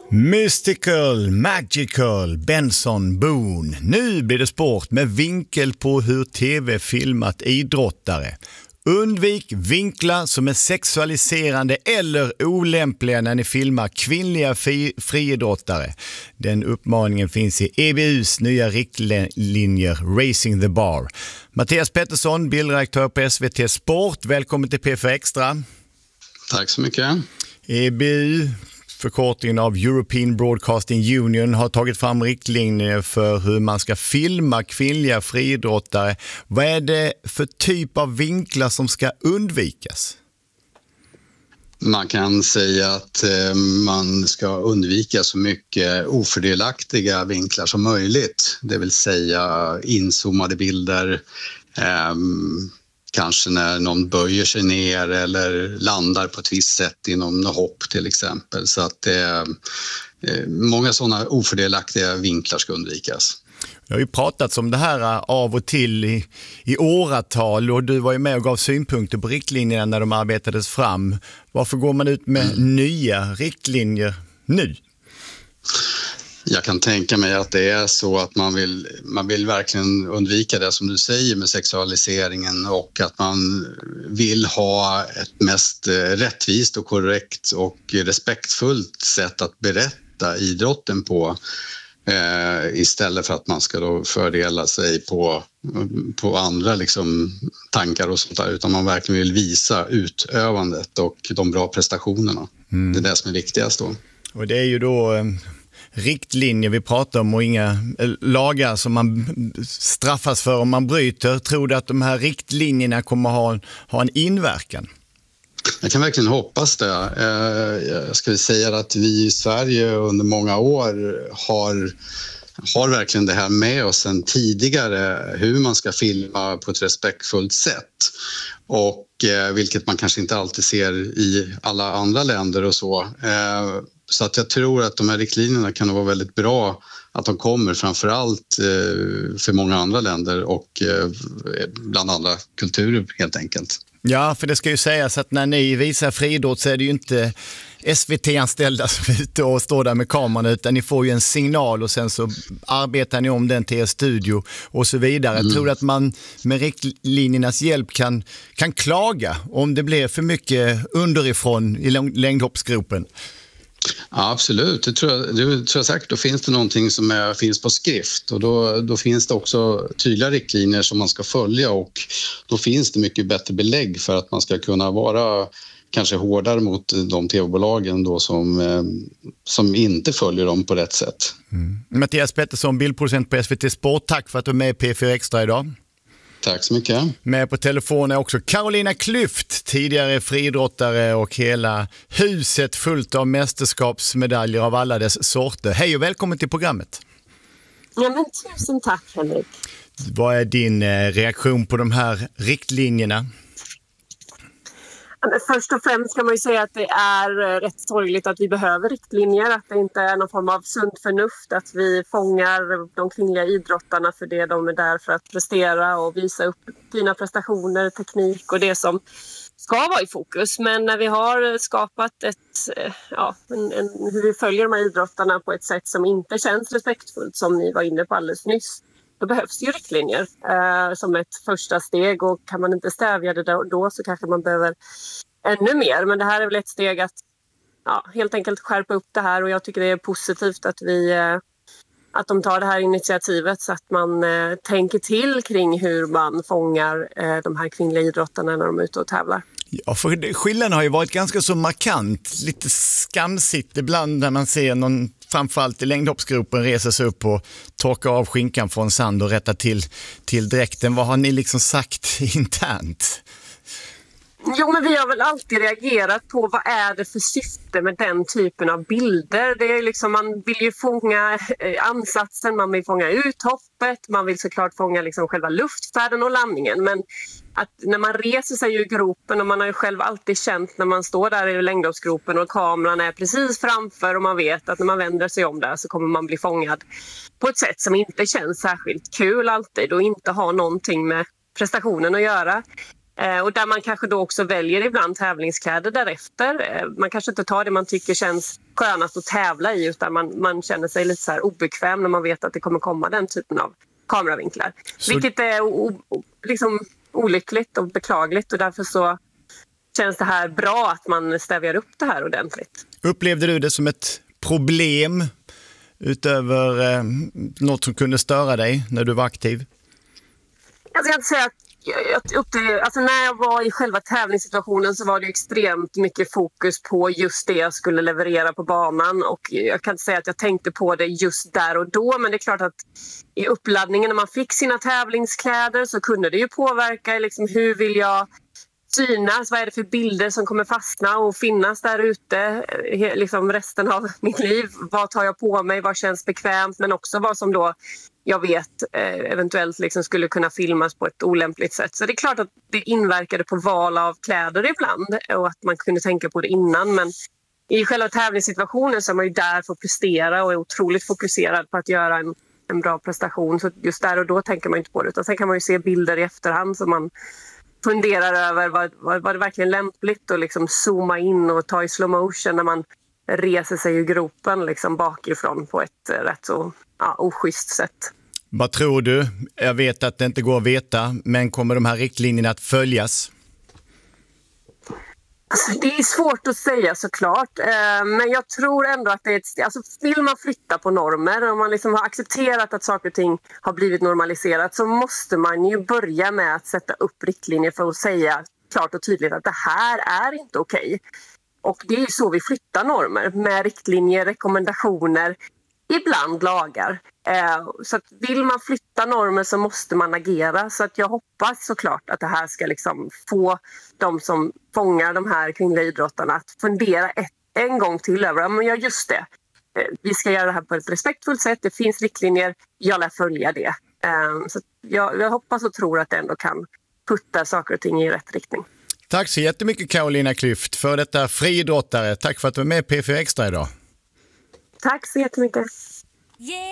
Mystical, magical, Benson Boone. Nu blir det sport med vinkel på hur tv filmat idrottare. Undvik vinklar som är sexualiserande eller olämpliga när ni filmar kvinnliga friidrottare. Den uppmaningen finns i EBUs nya riktlinjer Racing the Bar. Mattias Pettersson, bildredaktör på SVT Sport. Välkommen till P4 Extra. Tack så mycket. EBU, förkortningen av European Broadcasting Union, har tagit fram riktlinjer för hur man ska filma kvinnliga friidrottare. Vad är det för typ av vinklar som ska undvikas? Man kan säga att man ska undvika så mycket ofördelaktiga vinklar som möjligt. Det vill säga inzoomade bilder, kanske när någon böjer sig ner eller landar på ett visst sätt inom något hopp till exempel. Så att många sådana ofördelaktiga vinklar ska undvikas. Jag har ju pratat om det här av och till i åratal, och du var ju med och gav synpunkter på riktlinjerna när de arbetades fram. Varför går man ut med nya riktlinjer nu? Jag kan tänka mig att det är så att man vill verkligen undvika det som du säger med sexualiseringen, och att man vill ha ett mest rättvist och korrekt och respektfullt sätt att berätta idrotten på, istället för att man ska då fördela sig på andra liksom tankar och sånt där, utan man verkligen vill visa utövandet och de bra prestationerna. Det är det som är viktigast då. Och det är ju då riktlinjer vi pratar om och inga lagar som man straffas för om man bryter. Tror du att de här riktlinjerna kommer ha en inverkan? Jag kan verkligen hoppas det. Jag skulle säga att vi i Sverige under många år har verkligen det här med oss sedan tidigare, hur man ska filma på ett respektfullt sätt. Och vilket man kanske inte alltid ser i alla andra länder och så. Så att jag tror att de här riktlinjerna kan vara väldigt bra att de kommer, framförallt för många andra länder och bland andra kulturer helt enkelt. Ja, för det ska ju sägas att när ni visar friidrott så är det ju inte SVT-anställda som är ute och står där med kameran, utan ni får ju en signal och sen så arbetar ni om den till er studio och så vidare. Tror du att man med riktlinjernas hjälp kan klaga om det blir för mycket underifrån i längdhoppsgropen? Ja, absolut. Det tror jag säkert. Då finns det någonting som finns på skrift, och då finns det också tydliga riktlinjer som man ska följa, och då finns det mycket bättre belägg för att man ska kunna vara kanske hårdare mot de tv-bolagen då som inte följer dem på rätt sätt. Mattias Pettersson, bildproducent på SVT Sport. Tack för att du är med i P4 Extra idag. Tack så mycket. Med på telefon är också Carolina Klüft, tidigare friidrottare, och hela huset fullt av mästerskapsmedaljer av alla dess sorter. Hej och välkommen till programmet. Ja, men tusen tack, Henrik. Vad är din reaktion på de här riktlinjerna? Först och främst kan man ju säga att det är rätt sorgligt att vi behöver riktlinjer, att det inte är någon form av sunt förnuft, att vi fångar de kvinnliga idrottarna för det de är där för att prestera och visa upp fina prestationer, teknik och det som ska vara i fokus. Men när vi har skapat hur vi följer de här idrottarna på ett sätt som inte känns respektfullt, som ni var inne på alldeles nyss, då behövs ju riktlinjer som ett första steg, och kan man inte stävja det då så kanske man behöver ännu mer. Men det här är väl ett steg att helt enkelt skärpa upp det här, och jag tycker det är positivt att de tar det här initiativet så att man tänker till kring hur man fångar de här kvinnliga idrottarna när de är ute och tävlar. Ja, för skillnaden har ju varit ganska så markant, lite skamsigt ibland när man ser någon, framförallt i längdhoppsgruppen, reser sig upp och torkar av skinkan från sand och rättar till dräkten. Vad har ni liksom sagt internt? Jo, men vi har väl alltid reagerat på vad är det för syfte med den typen av bilder. Det är liksom, man vill ju fånga ansatsen, man vill fånga uthoppet, man vill såklart fånga liksom själva luftfärden och landningen. Men att när man reser sig ur gropen, och man har ju själv alltid känt när man står där i längdhoppsgropen och kameran är precis framför, och man vet att när man vänder sig om där så kommer man bli fångad på ett sätt som inte känns särskilt kul alltid och inte har någonting med prestationen att göra. Och där man kanske då också väljer ibland tävlingskläder därefter. Man kanske inte tar det man tycker känns skönast att tävla i, utan man känner sig lite så här obekväm när man vet att det kommer komma den typen av kameravinklar. Vilket är liksom olyckligt och beklagligt, och därför så känns det här bra att man stävjar upp det här ordentligt. Upplevde du det som ett problem utöver något som kunde störa dig när du var aktiv? Jag kan säga att när jag var i själva tävlingssituationen så var det extremt mycket fokus på just det jag skulle leverera på banan, och jag kan inte säga att jag tänkte på det just där och då, men det är klart att i uppladdningen när man fick sina tävlingskläder så kunde det ju påverka liksom, hur vill jag synas, vad är det för bilder som kommer fastna och finnas där ute liksom resten av mitt liv, vad tar jag på mig, vad känns bekvämt, men också vad som då jag vet eventuellt liksom skulle kunna filmas på ett olämpligt sätt. Så det är klart att det inverkade på val av kläder ibland och att man kunde tänka på det innan, men i själva tävlingssituationen så är man ju där för att prestera och är otroligt fokuserad på att göra en bra prestation, så just där och då tänker man inte på det, utan sen kan man ju se bilder i efterhand så man funderar över var det verkligen lämpligt att liksom zooma in och ta i slow motion när man reser sig ur gropen liksom bakifrån på ett rätt så oschysst sätt. Vad tror du? Jag vet att det inte går att veta, men kommer de här riktlinjerna att följas? Alltså, det är svårt att säga såklart, men jag tror ändå att det är vill man flytta på normer, om man liksom har accepterat att saker och ting har blivit normaliserat, så måste man ju börja med att sätta upp riktlinjer för att säga klart och tydligt att det här är inte okej. Och det är ju så vi flyttar normer, med riktlinjer, rekommendationer, ibland lagar. Så att vill man flytta normer så måste man agera. Så att jag hoppas såklart att det här ska liksom få de som fångar de här kvinnliga idrottarna att fundera en gång till över, men ja, just det. Vi ska göra det här på ett respektfullt sätt. Det finns riktlinjer, jag lär följa det. Så jag hoppas och tror att det ändå kan putta saker och ting i rätt riktning. Tack så jättemycket Carolina Klüft, för detta friidrottare. Tack för att du var med i P4 Extra idag. Tack så jättemycket.